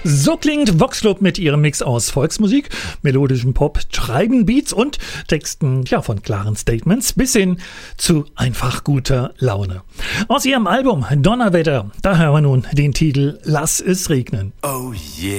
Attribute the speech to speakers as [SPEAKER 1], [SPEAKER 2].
[SPEAKER 1] So klingt Vox Club mit ihrem Mix aus Volksmusik, melodischen Pop, treiben Beats und Texten von klaren Statements bis hin zu einfach guter Laune. Aus ihrem Album Donnerwetter, da hören wir nun den Titel Lass es regnen.
[SPEAKER 2] Oh yeah.